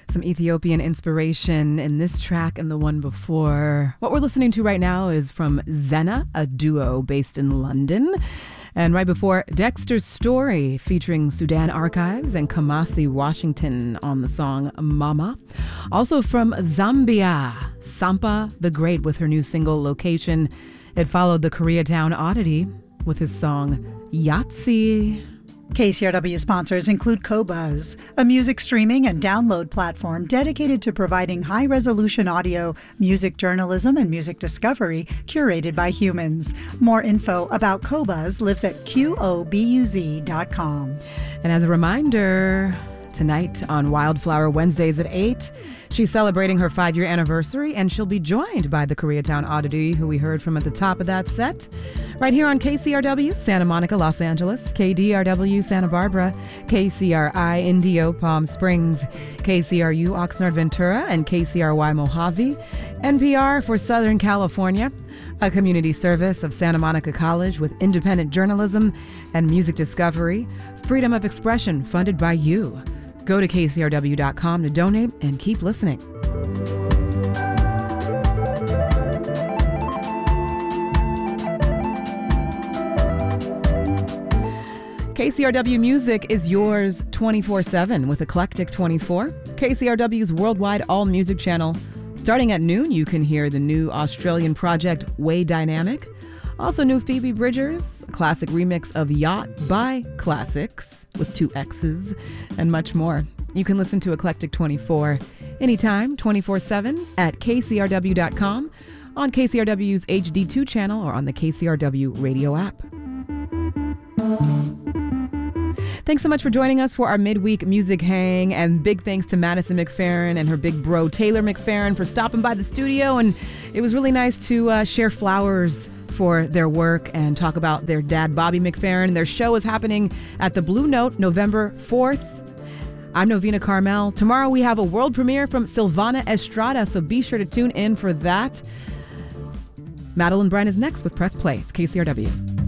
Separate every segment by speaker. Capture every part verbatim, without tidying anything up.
Speaker 1: Some Ethiopian inspiration in this track and the one before. What we're listening to right now is from Zena, a duo based in London. And right before, Dexter's Story, featuring Sudan Archives and Kamasi Washington on the song Mama. Also from Zambia, Sampa the Great with her new single Location. It followed the Koreatown Oddity with his song Yahtzee.
Speaker 2: K C R W sponsors include Qobuz, a music streaming and download platform dedicated to providing high-resolution audio, music journalism, and music discovery curated by humans. More info about Qobuz lives at Q O B U Z dot com.
Speaker 1: And as a reminder, tonight on Wildflower Wednesdays at eight, she's celebrating her five-year anniversary, and she'll be joined by the Koreatown Oddity, who we heard from at the top of that set, right here on K C R W, Santa Monica, Los Angeles, K D R W, Santa Barbara, K C R I, Indio, Palm Springs, K C R U, Oxnard, Ventura, and K C R Y, Mojave, N P R for Southern California, a community service of Santa Monica College with independent journalism and music discovery, freedom of expression funded by you. Go to K C R W dot com to donate and keep listening. K C R W Music is yours twenty-four seven with Eclectic twenty-four, K C R W's worldwide all-music channel. Starting at noon, you can hear the new Australian project Way Dynamic. Also new Phoebe Bridgers, a classic remix of Yacht by Classics with two X's, and much more. You can listen to Eclectic twenty-four anytime, twenty-four seven at K C R W dot com, on K C R W's H D two channel, or on the K C R W radio app. Thanks so much for joining us for our midweek music hang, and big thanks to Madison McFerrin and her big bro Taylor McFerrin for stopping by the studio, and it was really nice to uh, share flowers for their work and talk about their dad, Bobby McFerrin. Their show is happening at the Blue Note November fourth. I'm Novena Carmel. Tomorrow we have a world premiere from Silvana Estrada, so be sure to tune in for that. Madeline Bryan is next with Press Play. It's K C R W.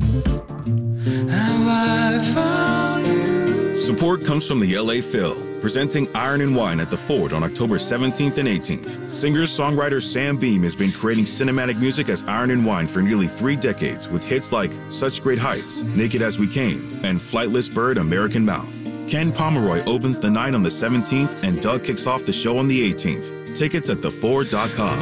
Speaker 3: Have I found you?
Speaker 4: Support comes from the L A Phil, presenting Iron and Wine at the Ford on October seventeenth and eighteenth. Singer-songwriter Sam Beam has been creating cinematic music as Iron and Wine for nearly three decades, with hits like Such Great Heights, Naked as We Came, and Flightless Bird, American Mouth. Ken Pomeroy opens the night on the seventeenth, and Doug kicks off the show on the eighteenth. Tickets at the ford dot com.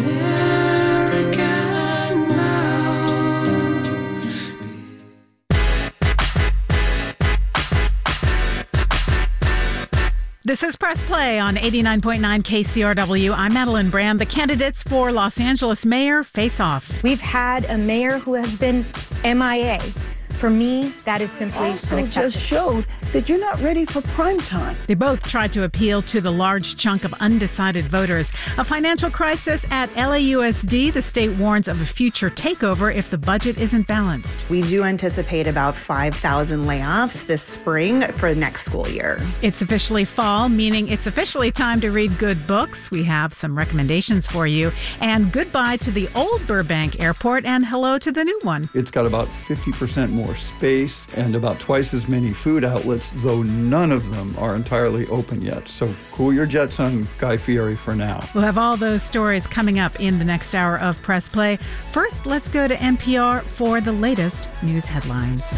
Speaker 5: This is Press Play on eighty-nine point nine K C R W. I'm Madeline Brand. The candidates for Los Angeles mayor face off.
Speaker 6: We've had a mayor who has been M I A. For me, that is simply
Speaker 7: also
Speaker 6: unacceptable.
Speaker 7: just showed that you're not ready for prime time.
Speaker 5: They both tried to appeal to the large chunk of undecided voters. A financial crisis at L A U S D. The state warns of a future takeover if the budget isn't balanced.
Speaker 8: We do anticipate about five thousand layoffs this spring for next school year.
Speaker 5: It's officially fall, meaning it's officially time to read good books. We have some recommendations for you. And goodbye to the old Burbank Airport and hello to the new one.
Speaker 9: It's got about fifty percent more space and about twice as many food outlets, though none of them are entirely open yet. So cool your jets on Guy Fieri for now.
Speaker 5: We'll have all those stories coming up in the next hour of Press Play. First, let's go to N P R for the latest news headlines.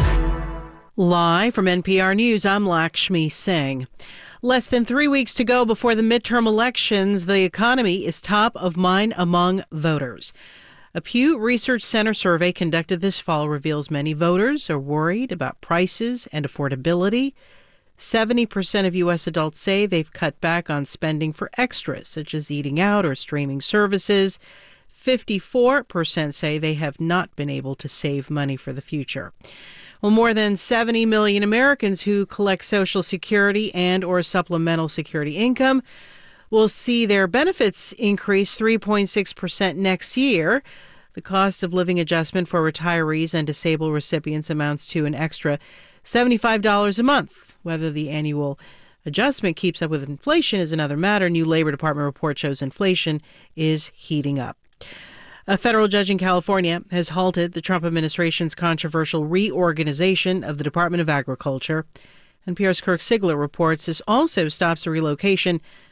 Speaker 10: Live from N P R News, I'm Lakshmi Singh. Less than three weeks to go before the midterm elections, the economy is top of mind among voters. A Pew Research Center survey conducted this fall reveals many voters are worried about prices and affordability. seventy percent of U S adults say they've cut back on spending for extras, such as eating out or streaming services. fifty-four percent say they have not been able to save money for the future. Well, more than seventy million Americans who collect Social Security and or supplemental security income will see their benefits increase three point six percent next year. The cost of living adjustment for retirees and disabled recipients amounts to an extra seventy-five dollars a month. Whether the annual adjustment keeps up with inflation is another matter. New Labor Department report shows inflation is heating up. A federal judge in California has halted the Trump administration's controversial reorganization of the Department of Agriculture. N P R's Kirk Sigler reports this also stops the relocation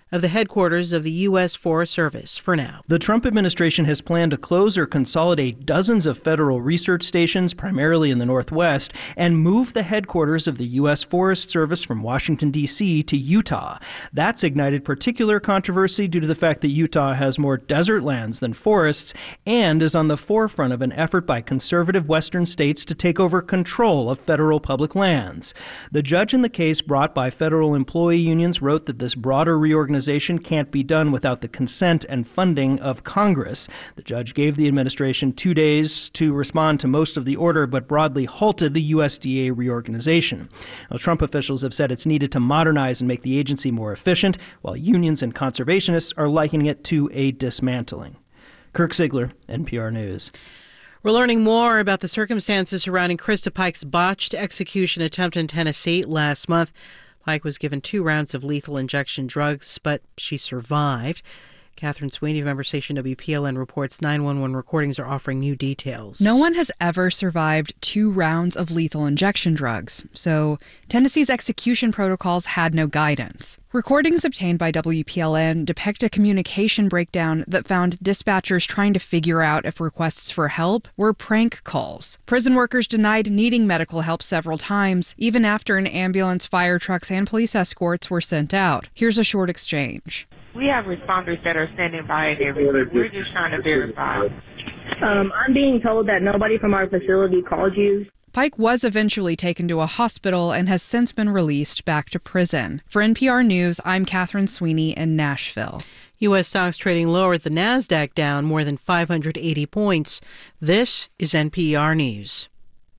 Speaker 10: of the headquarters of the U S Forest Service for now.
Speaker 11: The Trump administration has planned to close or consolidate dozens of federal research stations, primarily in the Northwest, and move the headquarters of the U S Forest Service from Washington, D C to Utah. That's ignited particular controversy due to the fact that Utah has more desert lands than forests and is on the forefront of an effort by conservative western states to take over control of federal public lands. The judge in the case brought by federal employee unions wrote that this broader reorganization can't be done without the consent and funding of Congress. The judge gave the administration two days to respond to most of the order, but broadly halted the U S D A reorganization. Now, Trump officials have said it's needed to modernize and make the agency more efficient, while unions and conservationists are likening it to a dismantling. Kirk Ziegler, N P R News.
Speaker 10: We're learning more about the circumstances surrounding Krista Pike's botched execution attempt in Tennessee last month. Pike was given two rounds of lethal injection drugs, but she survived. Catherine Sweeney of member station W P L N reports nine one one recordings are offering new details.
Speaker 12: No one has ever survived two rounds of lethal injection drugs, so Tennessee's execution protocols had no guidance. Recordings obtained by W P L N depict a communication breakdown that found dispatchers trying to figure out if requests for help were prank calls. Prison workers denied needing medical help several times, even after an ambulance, fire trucks, and police escorts were sent out. Here's a short exchange.
Speaker 13: We have responders that are standing by and everything. We're just trying to verify.
Speaker 14: Um, I'm being told that nobody from our facility called you.
Speaker 12: Pike was eventually taken to a hospital and has since been released back to prison. For N P R News, I'm Catherine Sweeney in Nashville.
Speaker 10: U S stocks trading lower, the NASDAQ down more than five hundred eighty points. This is N P R News.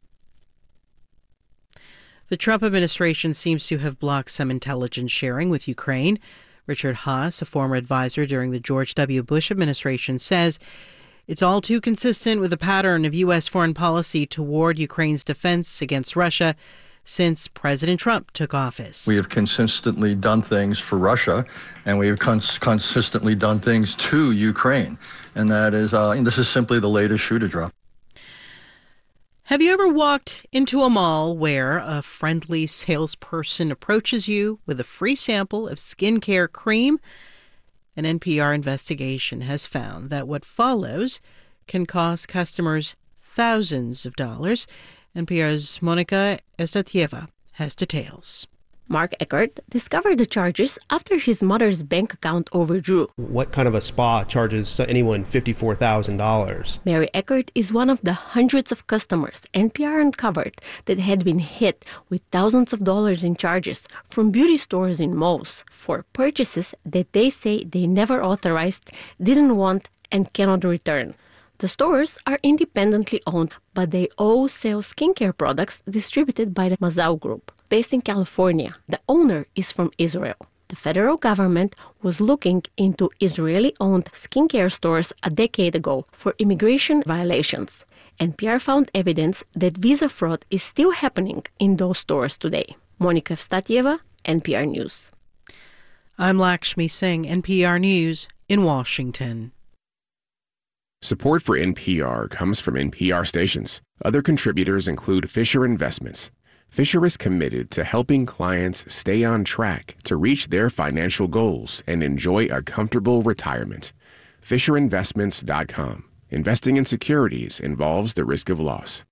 Speaker 10: The Trump administration seems to have blocked some intelligence sharing with Ukraine. Richard Haass, a former advisor during the George W. Bush administration, says it's all too consistent with the pattern of U S foreign policy toward Ukraine's defense against Russia since President Trump took office.
Speaker 15: We have consistently done things for Russia, and we have cons- consistently done things to Ukraine. And that is, uh, and this is simply the latest shoe to drop.
Speaker 10: Have you ever walked into a mall where a friendly salesperson approaches you with a free sample of skincare cream? An N P R investigation has found that what follows can cost customers thousands of dollars. N P R's Monica Estatieva has details.
Speaker 16: Mark Eckert discovered the charges after his mother's bank account overdrew.
Speaker 17: What kind of a spa charges anyone fifty-four thousand dollars?
Speaker 16: Mary Eckert is one of the hundreds of customers N P R uncovered that had been hit with thousands of dollars in charges from beauty stores in malls for purchases that they say they never authorized, didn't want, and cannot return. The stores are independently owned, but they all sell skincare products distributed by the Mazau Group. Based in California, the owner is from Israel. The federal government was looking into Israeli-owned skincare stores a decade ago for immigration violations. N P R found evidence that visa fraud is still happening in those stores today. Monica Evstatieva, N P R News.
Speaker 10: I'm Lakshmi Singh, N P R News in Washington.
Speaker 18: Support for N P R comes from N P R stations. Other contributors include Fisher Investments. Fisher is committed to helping clients stay on track to reach their financial goals and enjoy a comfortable retirement. Fisher Investments dot com. Investing in securities involves the risk of loss.